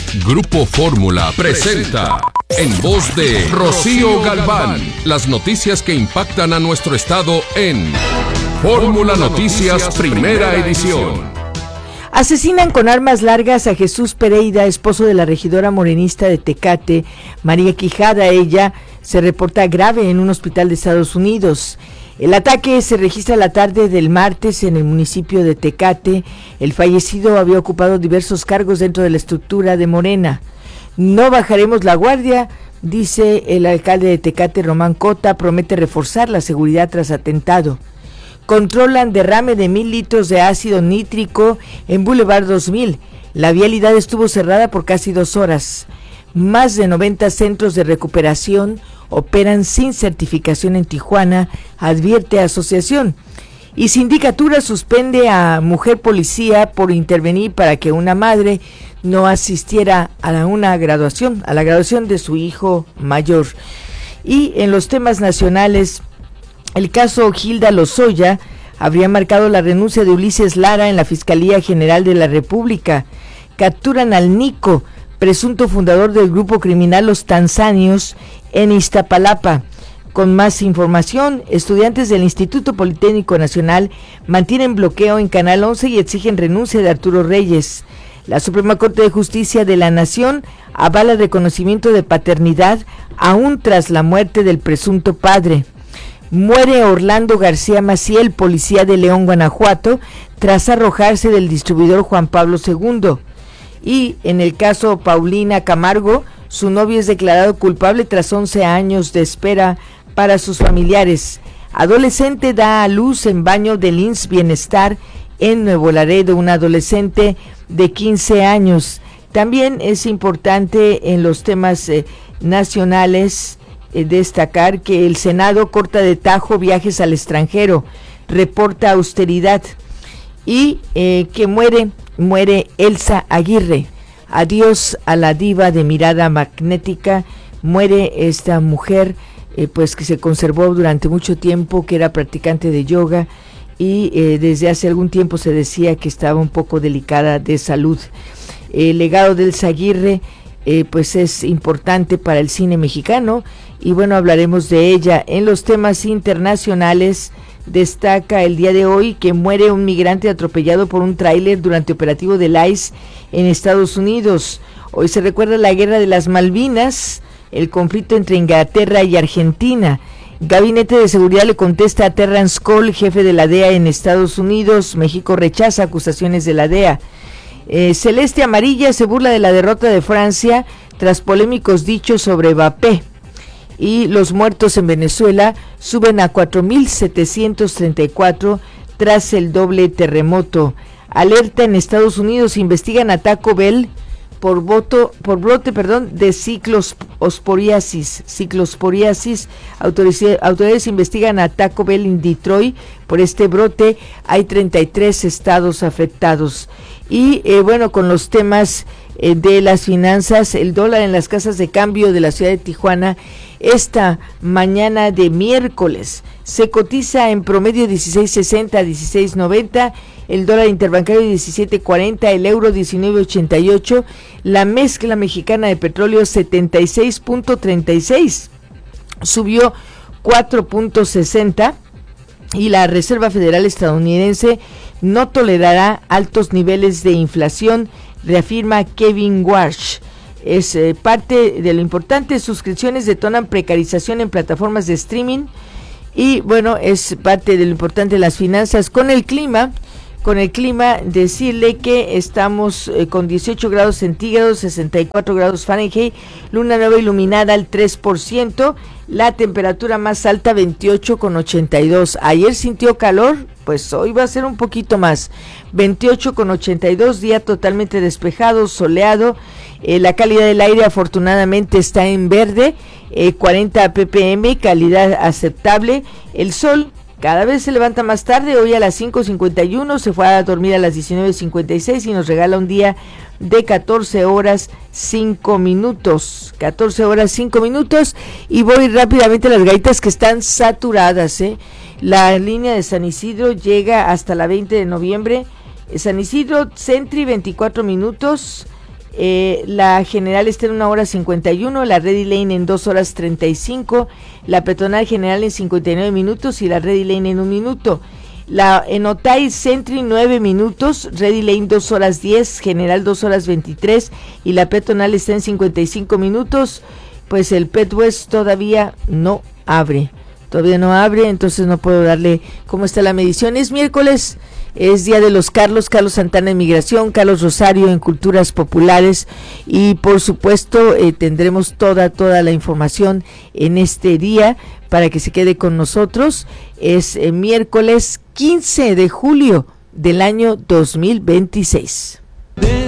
Grupo Fórmula presenta, en voz de Rocío Galván, las noticias que impactan a nuestro estado en Fórmula Noticias Primera Edición. Asesinan con armas largas a Jesús Pereira, esposo de la regidora morenista de Tecate, María Quijada. Ella se reporta grave en un hospital de Estados Unidos. El ataque se registra la tarde del martes en el municipio de Tecate. El fallecido había ocupado diversos cargos dentro de la estructura de Morena. No bajaremos la guardia, dice el alcalde de Tecate, Román Cota. Promete reforzar la seguridad tras atentado. Controlan derrame de 1,000 litros de ácido nítrico en Boulevard 2000. La vialidad estuvo cerrada por casi 2 horas. Más de 90 centros de recuperación operan sin certificación en Tijuana, advierte asociación. Y sindicatura suspende a mujer policía por intervenir para que una madre no asistiera a la graduación de su hijo mayor. Y en los temas nacionales, el caso Gilda Lozoya habría marcado la renuncia de Ulises Lara en la Fiscalía General de la República. Capturan al Nico, presunto fundador del grupo criminal Los Tanzanios, en Iztapalapa. Con más información, estudiantes del Instituto Politécnico Nacional mantienen bloqueo en Canal 11 y exigen renuncia de Arturo Reyes. La Suprema Corte de Justicia de la Nación avala el reconocimiento de paternidad aún tras la muerte del presunto padre. Muere Orlando García Maciel, policía de León, Guanajuato, tras arrojarse del distribuidor Juan Pablo II. Y en el caso Paulina Camargo, su novio es declarado culpable tras 11 años de espera para sus familiares. Adolescente da a luz en baño del IMSS Bienestar en Nuevo Laredo, un adolescente de 15 años. También es importante en los temas nacionales destacar que el Senado corta de tajo viajes al extranjero, reporta austeridad. Y que muere Elsa Aguirre. Adiós a la diva de mirada magnética. Muere esta mujer pues que se conservó durante mucho tiempo, que era practicante de yoga y desde hace algún tiempo se decía que estaba un poco delicada de salud. El legado de Elsa Aguirre pues es importante para el cine mexicano y bueno, hablaremos de ella. En los temas internacionales, destaca el día de hoy que muere un migrante atropellado por un tráiler durante operativo del ICE en Estados Unidos. Hoy se recuerda la guerra de las Malvinas, el conflicto entre Inglaterra y Argentina. Gabinete de Seguridad le contesta a Terrence Cole, jefe de la DEA en Estados Unidos. México rechaza acusaciones de la DEA. Celeste Amarilla se burla de la derrota de Francia tras polémicos dichos sobre Mbappé. Y los muertos en Venezuela suben a 4,734 tras el doble terremoto. Alerta en Estados Unidos, investigan a Taco Bell por brote de ciclosporiasis. Autoridades investigan a Taco Bell en Detroit por este brote. Hay 33 estados afectados. Y bueno, con los temas de las finanzas, el dólar en las casas de cambio de la ciudad de Tijuana esta mañana de miércoles se cotiza en promedio 16.60 a 16.90, el dólar interbancario 17.40, el euro 19.88, la mezcla mexicana de petróleo 76.36, subió 4.60 y la Reserva Federal estadounidense no tolerará altos niveles de inflación, reafirma Kevin Warsh. Es parte de lo importante. Suscripciones detonan precarización en plataformas de streaming y bueno, es parte de lo importante de las finanzas. Con el clima, decirle que estamos con 18 grados centígrados, 64 grados Fahrenheit, luna nueva iluminada al 3%, la temperatura más alta 28,82. Ayer sintió calor, pues hoy va a ser un poquito más, 28,82, día totalmente despejado, soleado. La calidad del aire afortunadamente está en verde, 40 ppm, calidad aceptable. El sol cada vez se levanta más tarde, hoy a las 5:51, se fue a dormir a las 19:56 y nos regala un día de 14 horas 5 minutos. 14 horas 5 minutos y voy rápidamente a las garitas que están saturadas. La línea de San Isidro llega hasta la 20 de noviembre. San Isidro, Sentry 24 minutos. La General está en 1:51, la Ready Lane en 2:35, la Peatonal General en 59 minutos y la Ready Lane en 1 minuto. En Otay Sentry 9 minutos, Ready Lane 2:10, General 2:23 y la Peatonal está en 55 minutos. Pues el Pet West todavía no abre, entonces no puedo darle cómo está la medición. Es miércoles, es día de los Carlos Santana en Migración, Carlos Rosario en Culturas Populares y por supuesto tendremos toda la información en este día para que se quede con nosotros. Es miércoles 15 de julio del año 2026.